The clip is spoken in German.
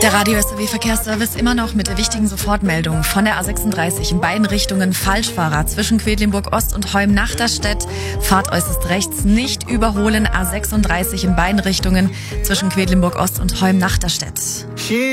Der Radio SAW Verkehrsservice immer noch mit der wichtigen Sofortmeldung von der A36 in beiden Richtungen Falschfahrer zwischen Quedlinburg Ost und Heum-Nachterstedt. Fahrt äußerst rechts nicht überholen. A36 in beiden Richtungen zwischen Quedlinburg Ost und Heum-Nachterstedt.